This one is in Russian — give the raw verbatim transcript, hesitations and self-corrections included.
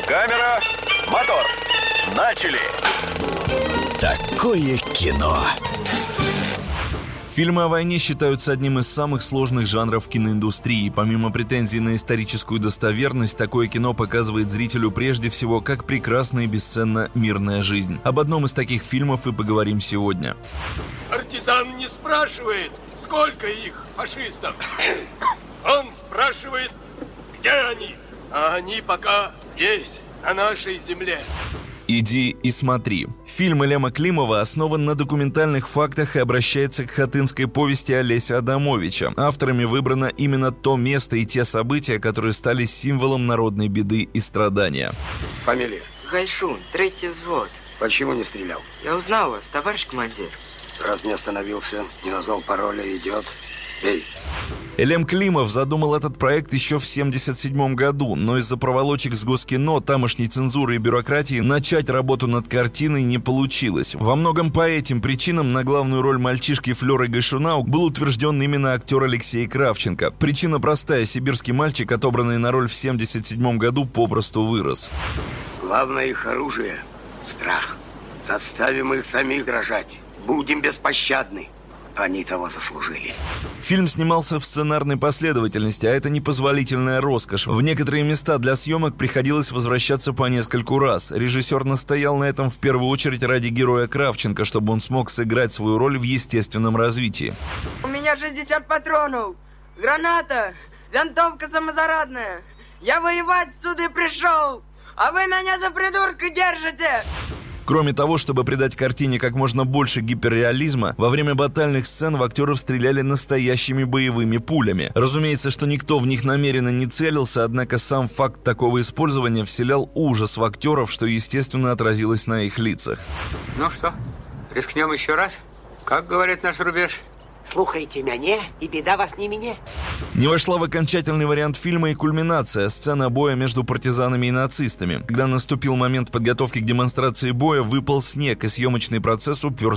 Камера, мотор. Начали. Такое кино. Фильмы о войне считаются одним из самых сложных жанров киноиндустрии. Помимо претензий на историческую достоверность, такое кино показывает зрителю прежде всего, как прекрасна и бесценна мирная жизнь. Об одном из таких фильмов и поговорим сегодня. Партизан не спрашивает, сколько их, фашистов. Он спрашивает, где они. А они пока здесь, на нашей земле. «Иди и смотри». Фильм Илема Климова основан на документальных фактах и обращается к хатынской повести Олеся Адамовича. Авторами выбрано именно то место и те события, которые стали символом народной беды и страдания. Фамилия? Гайшун, третий взвод. Почему не стрелял? Я узнал вас, товарищ командир. Раз не остановился, не назвал пароля, идет. Бей. Илем Климов задумал этот проект еще в семьдесят седьмом году, но из-за проволочек с Госкино, тамошней цензуры и бюрократии начать работу над картиной не получилось. Во многом по этим причинам на главную роль мальчишки Флёры Гайшуна был утвержден именно актер Алексей Кравченко. Причина простая: сибирский мальчик, отобранный на роль в семьдесят седьмом году, попросту вырос. Главное их оружие – страх. Заставим их самих дрожать. Будем беспощадны. Они того заслужили. Фильм снимался в сценарной последовательности, а это непозволительная роскошь. В некоторые места для съемок приходилось возвращаться по нескольку раз. Режиссер настоял на этом в первую очередь ради героя Кравченко, чтобы он смог сыграть свою роль в естественном развитии. У меня шестьдесят патронов, граната, винтовка самозарядная. Я воевать сюда и пришел, а вы меня за придурка держите. Кроме того, чтобы придать картине как можно больше гиперреализма, во время батальных сцен в актеров стреляли настоящими боевыми пулями. Разумеется, что никто в них намеренно не целился, однако сам факт такого использования вселял ужас в актеров, что, естественно, отразилось на их лицах. Ну что, рискнем еще раз? Как говорит наш рубеж? Слухайте меня, и беда вас не мине. Не вошла в окончательный вариант фильма и кульминация – сцена боя между партизанами и нацистами. Когда наступил момент подготовки к демонстрации боя, выпал снег, и съемочный процесс упер